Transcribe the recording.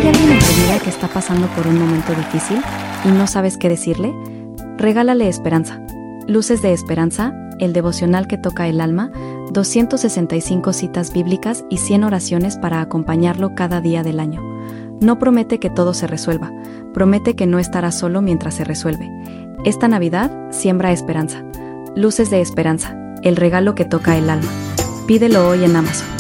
alguien en tu vida que está pasando por un momento difícil y no sabes qué decirle? Regálale esperanza. Luces de Esperanza, el devocional que toca el alma, 265 citas bíblicas y 100 oraciones para acompañarlo cada día del año. No promete que todo se resuelva, promete que no estará solo mientras se resuelve. Esta Navidad, siembra esperanza. Luces de Esperanza, el regalo que toca el alma. Pídelo hoy en Amazon.